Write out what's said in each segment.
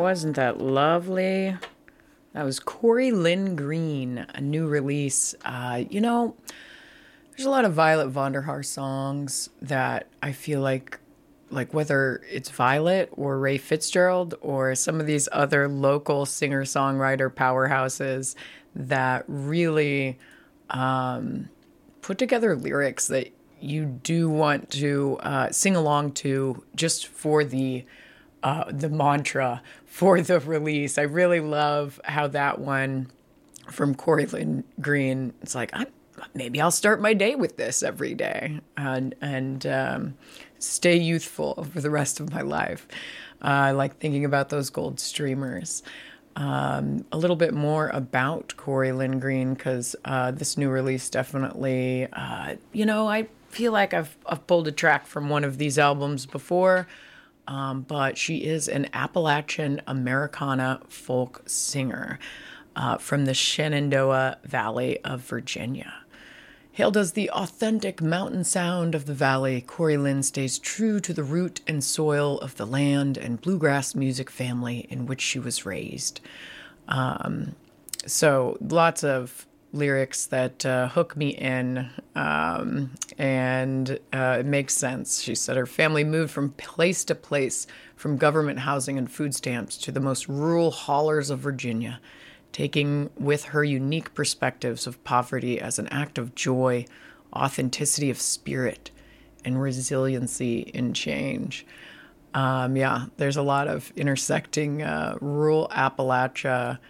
wasn't that lovely? That was Corey Lynn Green, a new release. There's a lot of Violet Vonderhaar songs that I feel like whether it's Violet or Ray Fitzgerald or some of these other local singer-songwriter powerhouses that really put together lyrics that you do want to sing along to just for the mantra for the release. I really love how that one from Corey Lynn Green, it's like, maybe I'll start my day with this every day and stay youthful for the rest of my life. I like thinking about those gold streamers. A little bit more about Corey Lynn Green, because this new release definitely, I feel like I've pulled a track from one of these albums before, but she is an Appalachian Americana folk singer from the Shenandoah Valley of Virginia. Hailed as the authentic mountain sound of the valley, Corey Lynn stays true to the root and soil of the land and bluegrass music family in which she was raised. So lots of lyrics that hook me in, and it makes sense. She said her family moved from place to place, from government housing and food stamps to the most rural hollers of Virginia, taking with her unique perspectives of poverty as an act of joy, authenticity of spirit, and resiliency in change. There's a lot of intersecting rural Appalachia,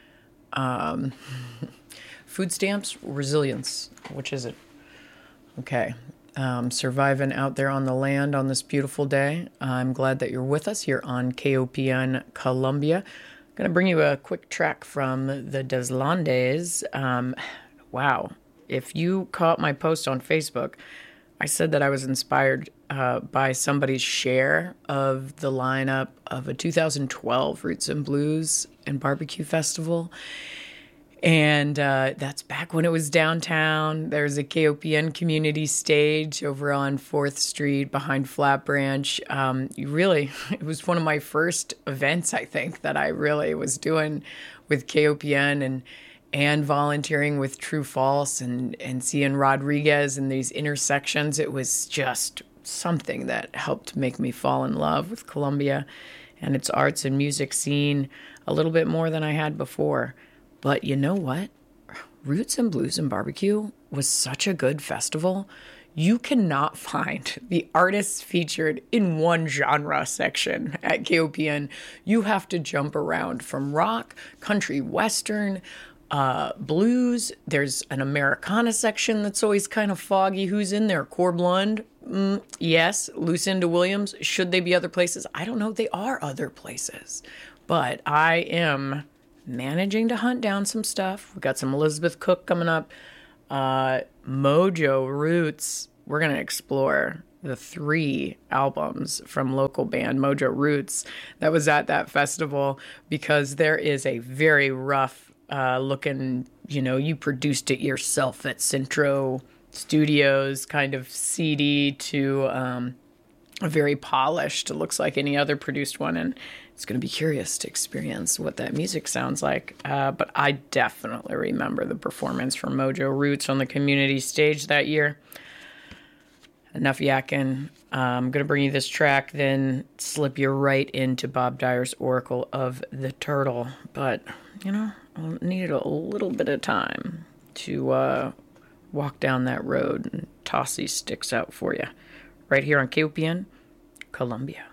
food stamps, resilience. Which is it? Okay. Surviving out there on the land on this beautiful day. I'm glad that you're with us here on KOPN Columbia. Going to bring you a quick track from the Deslandes. Wow. If you caught my post on Facebook, I said that I was inspired by somebody's share of the lineup of a 2012 Roots and Blues and Barbecue Festival. And that's back when it was downtown. There's a KOPN community stage over on 4th Street behind Flat Branch. It was one of my first events, I think, that I really was doing with KOPN and volunteering with True False and seeing Rodriguez in these intersections. It was just something that helped make me fall in love with Columbia and its arts and music scene a little bit more than I had before. But you know what? Roots and Blues and Barbecue was such a good festival. You cannot find the artists featured in one genre section at KOPN. You have to jump around from rock, country, western, blues. There's an Americana section that's always kind of foggy. Who's in there? Corb Lund? Yes. Lucinda Williams. Should they be other places? I don't know. They are other places. But I am managing to hunt down some stuff. We got some Elizabeth Cook coming up. Mojo Roots. We're going to explore the 3 albums from local band Mojo Roots that was at that festival, because there is a very rough looking, you produced it yourself at Centro Studios kind of CD to a very polished, it looks like any other produced one, and it's going to be curious to experience what that music sounds like. But I definitely remember the performance from Mojo Roots on the community stage that year. Enough yakking. I'm going to bring you this track, then slip you right into Bob Dyer's Oracle of the Turtle. But, I needed a little bit of time to walk down that road and toss these sticks out for you. Right here on KOPN, Columbia.